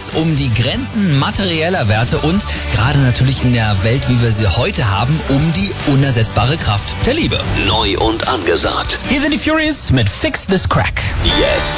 es um die Grenzen materieller Werte und gerade natürlich in der Welt, wie wir sie heute haben, um die unersetzbare Kraft der Liebe. Neu und angesagt. Hier sind die Furies mit Fix This Crack. Jetzt